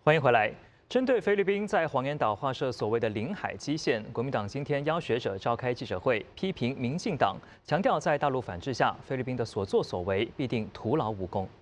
欢迎回来。针对菲律宾在黄岩岛划设所谓的领海基线，国民党今天邀学者召开记者会，批评民进党，强调在大陆反制下，菲律宾的所作所为必定徒劳无功。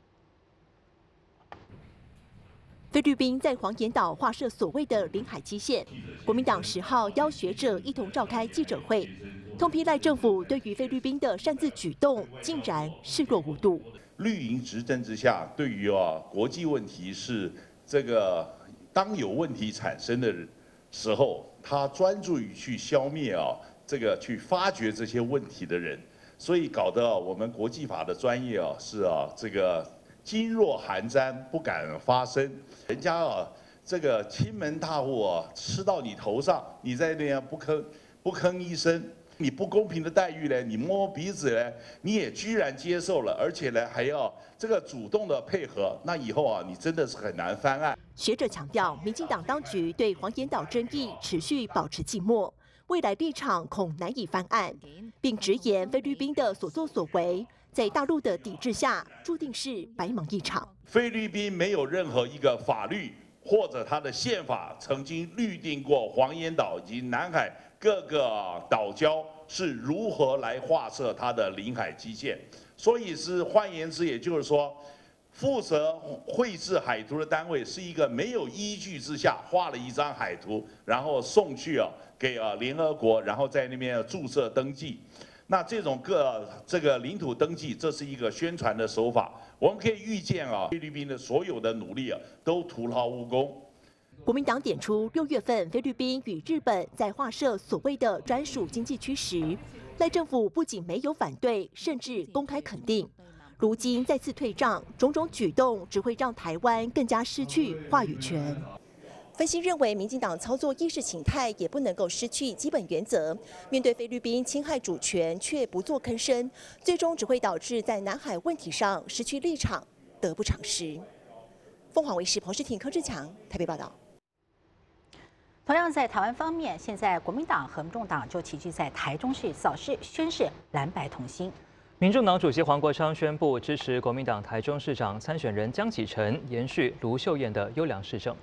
菲律宾在黄岩岛划设所谓的领海基线，国民党10号邀学者一同召开记者会，痛批赖政府对于菲律宾的擅自举动竟然视若无睹。 绿营执政之下，对于国际问题是这个当有问题产生的时候，他专注于去消灭这个去发掘这些问题的人，所以搞得我们国际法的专业是这个噤若寒蟬，不敢发声。人家这个亲门大户吃到你头上，你在那边不吭一声。你不公平的待遇呢，你摸鼻子呢，你也居然接受了，而且呢还要这个主动的配合，那以后你真的是很难翻案。 学者强调，民进党当局对黄岩岛争议持续保持静默，未来立场恐难以翻案，并直言菲律宾的所作所为，在大陆的抵制下，注定是白忙一场。 菲律宾没有任何一个法律或者它的宪法曾经律定过黄岩岛以及南海各个岛礁是如何来划设它的领海基线，所以换言之，也就是说，负责绘制海图的单位是一个没有依据之下画了一张海图，然后送去给联合国，然后在那边注册登记。那这种这个领土登记，这是一个宣传的手法。我们可以预见菲律宾的所有的努力都徒劳无功。 国民党点出，6月份菲律宾与日本在划设所谓的专属经济区时，赖政府不仅没有反对，甚至公开肯定。如今再次退让，种种举动只会让台湾更加失去话语权。分析认为，民进党操作意识形态也不能够失去基本原则。面对菲律宾侵害主权却不做吭声，最终只会导致在南海问题上失去立场，得不偿失。凤凰卫视彭世廷、柯志强台北报道。 同样在台湾方面，现在国民党和民众党就齐聚在台中市扫视宣示蓝白同心。 民众党主席黄国昌宣布支持国民党台中市长参选人江启臣延续卢秀燕的优良市政。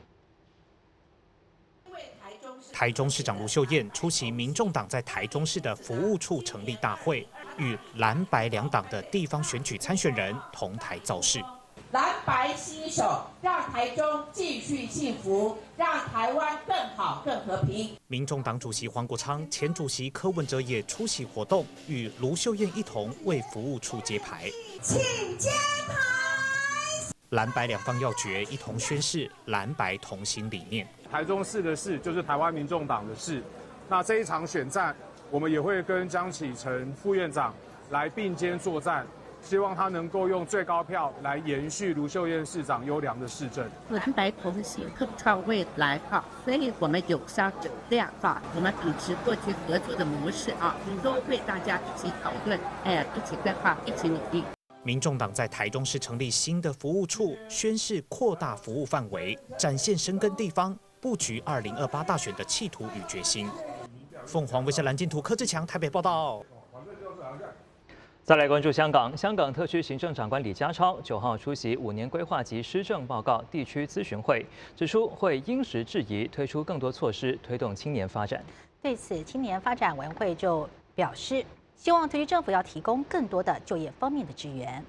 台中市长卢秀燕出席民众党在台中市的服务处成立大会，与蓝白两党的地方选举参选人同台造势。 蓝白携手，让台中继续幸福，让台湾更好、更和平。 民众党主席黄国昌、前主席柯文哲也出席活动，与卢秀燕一同为服务处揭牌。 请揭牌！ 蓝白两方要诀，一同宣示蓝白同心理念。 台中市的市就是台湾民众党的市，那这一场选战，我们也会跟江启臣副院长来并肩作战。希望他能够用最高票来延续卢秀燕市长优良的市政。 蓝白同行，共创未来所以我们有商有量我们秉持过去合作的模式都会大家一起讨论，一起规划，一起努力。 民众党在台中市成立新的服务处，宣示扩大服务范围，展现深耕地方、布局2028大选的企图与决心。凤凰卫视蓝金图柯志强台北报道。 再来关注香港，香港特区行政长官李家超9号出席5年规划及施政报告地区咨询会，指出会因时制宜推出更多措施，推动青年发展。 对此，青年发展委员会就表示，希望特区政府要提供更多的就业方面的支援。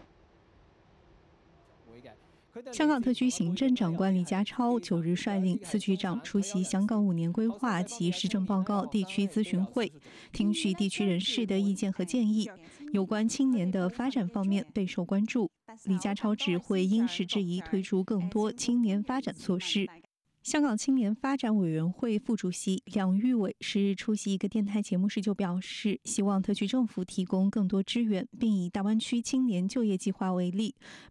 香港特区行政长官李家超9日率领司局长出席香港5年规划及施政报告地区咨询会，听取地区人士的意见和建议。有关青年的发展方面备受关注，李家超指会因时制宜推出更多青年发展措施。香港青年发展委员会副主席梁玉伟10日出席一个电台节目时就表示，希望特区政府提供更多支援，并以大湾区青年就业计划为例，